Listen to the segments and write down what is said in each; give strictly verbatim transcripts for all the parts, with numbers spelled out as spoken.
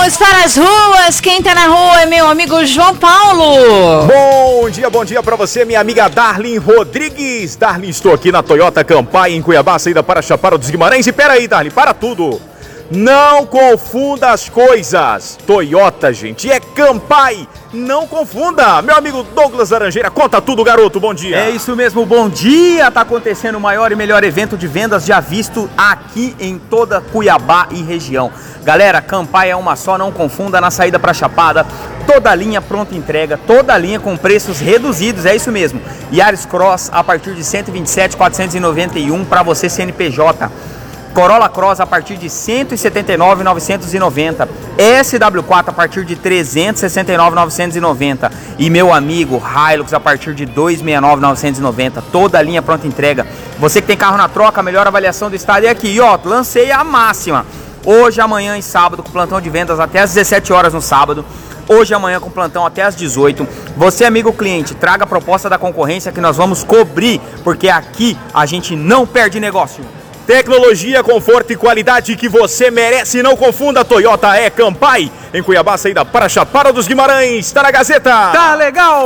Vamos para as ruas. Quem tá na rua é meu amigo João Paulo. Bom dia, bom dia pra você, minha amiga Darlin Rodrigues. Darlin, estou aqui na Toyota Campai, em Cuiabá, saída para Chapada dos Guimarães. E peraí, Darlin, para tudo. Não confunda as coisas. Toyota, gente, é Campai. Não confunda. Meu amigo Douglas Laranjeira, conta tudo, garoto. Bom dia. É isso mesmo, bom dia. Tá acontecendo o maior e melhor evento de vendas já visto aqui em toda Cuiabá e região. Galera, Campai é uma só, não confunda, na saída para Chapada. Toda a linha pronta entrega, toda a linha com preços reduzidos, é isso mesmo. Yaris Cross a partir de cento e vinte e sete mil quatrocentos e noventa e um para você C N P J. Corolla Cross a partir de cento e setenta e nove mil novecentos e noventa, S W quatro a partir de trezentos e sessenta e nove mil novecentos e noventa e meu amigo Hilux a partir de duzentos e sessenta e nove mil novecentos e noventa, toda a linha pronta entrega. Você que tem carro na troca, a melhor avaliação do estado é aqui. E ó, lancei a máxima. Hoje, amanhã e sábado com plantão de vendas até às dezessete horas no sábado. Hoje e amanhã com plantão até às dezoito. Você, amigo cliente, traga a proposta da concorrência que nós vamos cobrir, porque aqui a gente não perde negócio. Tecnologia, conforto e qualidade que você merece. Não confunda, Toyota é Campai. Em Cuiabá, saída para Chapada dos Guimarães. Tá na Gazeta. Tá legal.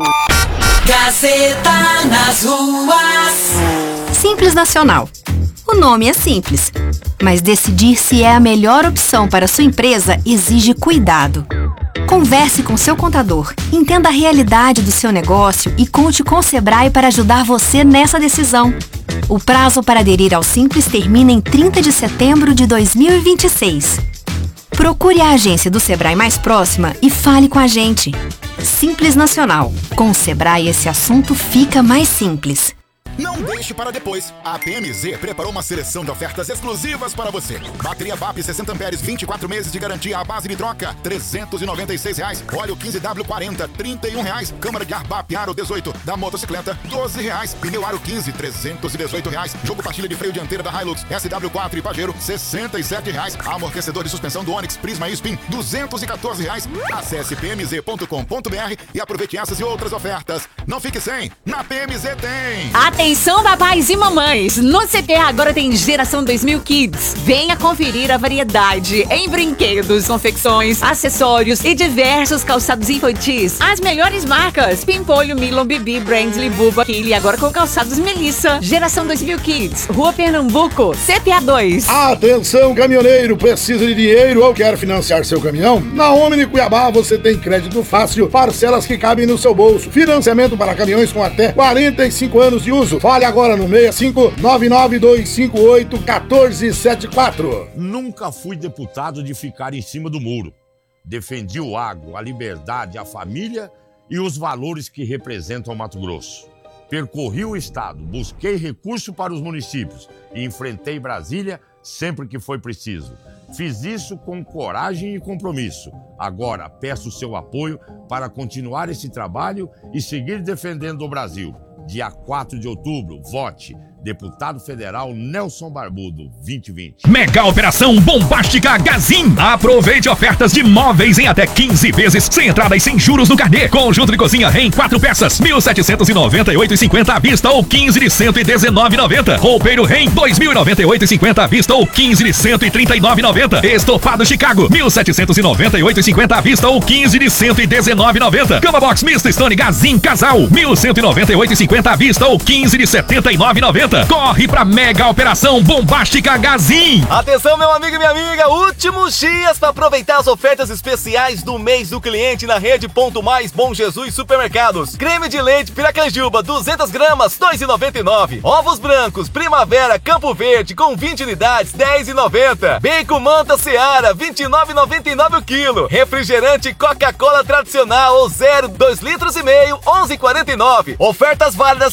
Gazeta nas ruas. Simples Nacional. O nome é simples, mas decidir se é a melhor opção para sua empresa exige cuidado. Converse com seu contador, entenda a realidade do seu negócio e conte com o Sebrae para ajudar você nessa decisão. O prazo para aderir ao Simples termina em trinta de setembro de dois mil e vinte e seis. Procure a agência do Sebrae mais próxima e fale com a gente. Simples Nacional. Com o Sebrae, esse assunto fica mais simples. Não deixe para depois. A P M Z preparou uma seleção de ofertas exclusivas para você. Bateria B A P sessenta amperes, vinte e quatro meses de garantia à base de troca, trezentos e noventa e seis reais. Óleo quinze W quarenta, trinta e um reais. Câmara de ar B A P Aro dezoito da motocicleta, doze reais. Pneu Aro quinze, trezentos e dezoito reais. Jogo pastilha de freio dianteira da Hilux, S W quatro e Pajero, sessenta e sete reais. Amortecedor de suspensão do Onix, Prisma e Spin, duzentos e quatorze reais. Acesse p m z ponto com ponto b r e aproveite essas e outras ofertas. Não fique sem, na P M Z tem. Atenção, papais e mamães! No C T A agora tem Geração dois mil Kids. Venha conferir a variedade em brinquedos, confecções, acessórios e diversos calçados infantis. As melhores marcas: Pimpolho, Milon, Bibi, Brandly, Buba, Kili, agora com calçados Melissa. Geração dois mil Kids, Rua Pernambuco, C T A dois. Atenção, caminhoneiro! Precisa de dinheiro ou quer financiar seu caminhão? Na Omni Cuiabá você tem crédito fácil, parcelas que cabem no seu bolso, financiamento para caminhões com até quarenta e cinco anos de uso. Fale agora no seis cinco nove nove dois cinco oito um quatro sete quatro. Nunca fui deputado de ficar em cima do muro. Defendi o agro, a liberdade, a família e os valores que representam Mato Grosso. Percorri o estado, busquei recurso para os municípios e enfrentei Brasília sempre que foi preciso. Fiz isso com coragem e compromisso. Agora peço seu apoio para continuar esse trabalho e seguir defendendo o Brasil. Dia quatro de outubro, vote. Deputado Federal Nelson Barbudo, vinte e vinte. Mega Operação Bombástica Gazin. Aproveite ofertas de móveis em até quinze vezes, sem entrada e sem juros no carnê. Conjunto de cozinha Rem, quatro peças, mil setecentos e noventa e oito reais e cinquenta centavos à vista ou quinze de cento e dezenove reais e noventa centavos. Roupeiro Rem, dois mil e noventa e oito reais e cinquenta centavos à vista ou quinze de cento e trinta e nove reais e noventa centavos. Estofado Chicago, mil setecentos e noventa e oito reais e cinquenta centavos à vista ou quinze de cento e dezenove reais e noventa centavos. Cama Box Mista Stone Gazin Casal, mil cento e noventa e oito reais e cinquenta centavos à vista ou quinze de setenta e nove reais e noventa centavos. Corre pra Mega Operação Bombástica Gazin. Atenção, meu amigo e minha amiga, últimos dias para aproveitar as ofertas especiais do mês do cliente na rede Ponto Mais Bom Jesus Supermercados. Creme de leite Piracanjuba, duzentas gramas, dois reais e noventa e nove centavos. Ovos brancos Primavera Campo Verde com vinte unidades, dez reais e noventa centavos. Bacon Manta Seara, vinte e nove reais e noventa e nove centavos o quilo. Refrigerante Coca-Cola tradicional ou zero, dois litros e meio, onze reais e quarenta e nove centavos. Ofertas válidas